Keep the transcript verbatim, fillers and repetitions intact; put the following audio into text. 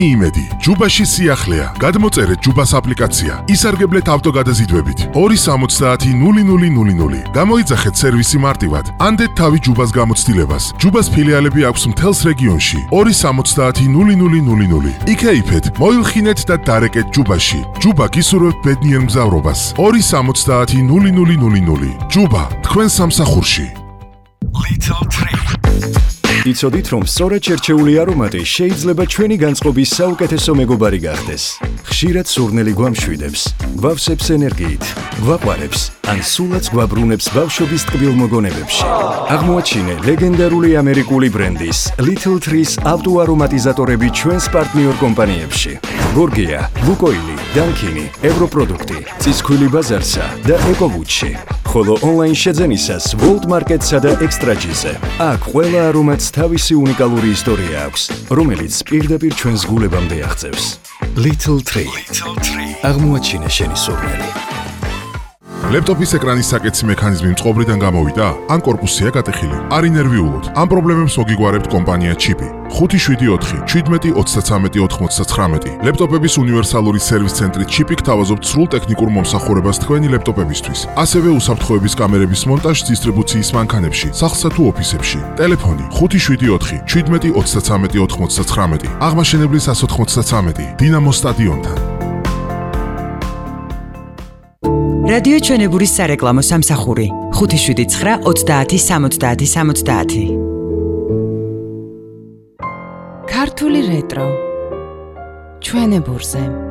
იმედი, ჯუბაში სიახლეა, გადმოწერეთ ჯუბას აპლიკაცია, ისარგებლეთ ავტოგადაზიდვებით ორი სამოცდაათი ნული ნული ნული ნული. გამოიძახეთ სერვისი მარტივად, ანდეთ თავი ჯუბას გამოცდილებას. ჯუბას ფილიალები აქვს მთელს რეგიონში. ორი სამოცდაათი ნული ნული ნული ნული. იქეიფეთ, მოილხინეთ და დარეკეთ ჯუბაში. ჯუბა გისურვებთ ბედნიერ მგზავრობას. ორი სამოცდაათი ნული ნული ნული ნული. ჯუბა, თქვენ სამსახურში. Little Tree. იცოდით, რომ სწორედ შერჩეული არომატი შეიძლება ჩვენი განწყობის საუკეთესო მეგობარი გახდეს. ხშირად სურნელი გვამშვიდებს, გვავსებს ენერგიით, გვაყვარებს, ან სულაც გვაბრუნებს ბავშვობის ტკბილ მოგონებებში. აღმოაჩინე ლეგენდარული ამერიკული ბრენდის Little Trees ავტოარომატიზატორები ჩვენს პარტნიორ კომპანიებში. გორგია, ლუკოილი, დანკინი, ევროპროდუქტი, წისქვილი ბაზარსა და ეკოვუჩში. ხოლო ონლაინ შეძენისას World Market-სა და Extra-ჯიზე. აქ ყველა არომატს თავისი უნიკალური ისტორია აქვს, რომელიც პირდაპირ ჩვენს გულებამდე აღწევს. Little Tree. აღმოაჩინე შენი სურნელი. ლეპტოპის ეკრანის საკეთსი მექანიზმი მწყობრიდან გამოვიდა, ან კორპუსია გატეხილი. არ ინერვიულოთ, ამ პრობლემებს მოგიგგვარებთ კომპანია ჩიპი. ხუთი შვიდი ოთხი შვიდმეტი ოცდათრამეტი ოთხმოცდათხრამეტი. ლეპტოპების უნივერსალური სერვის ცენტრი ჩიპი გთავაზობთ სრულ ტექნიკურ მომსახურებას თქვენი ლეპტოპებისთვის. ასევე უსაფრთხოების კამერების მონტაჟს დისტრიბუციის მანქანებში, სახლსა თუ ოფისებში. ტელეფონი ხუთი შვიდი ოთხი შვიდმეტი ოცდათრამეტი ოთხმოცდათხრამეტი. აღმაშენებლის ას ოთხმოცდათრამეტი. დინამო სტადიონთან. რადიო ჩვენებურის სარეკლამო სამსახური ხუთი შვიდი ცხრა ოცდაათი სამოცდაათი სამოცდაათი. ქართული რეტრო ჩვენებურზე.